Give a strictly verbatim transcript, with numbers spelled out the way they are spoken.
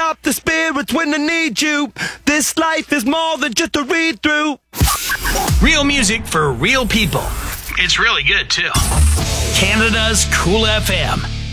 up the spirits when I need you. This life is more than just a read-through. Real music for real people. It's really good, too. Canada's Cool F M.